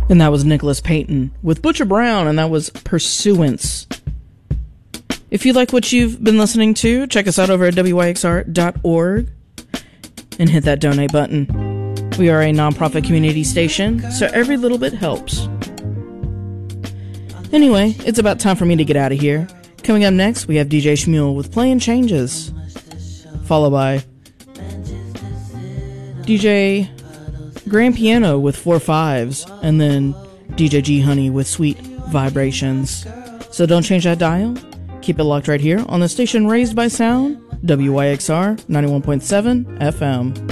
And that was Nicholas Payton with Butcher Brown, and that was Pursuance. If you like what you've been listening to, check us out over at wyxr.org and hit that donate button. We are a nonprofit community station, so every little bit helps. Anyway, it's about time for me to get out of here. Coming up next, we have DJ Shmuel with Playing Changes, followed by DJ Grand Piano with 4 5s, and then DJ G Honey with Sweet Vibrations. So don't change that dial. Keep it locked right here on the station raised by sound, WYXR 91.7 FM.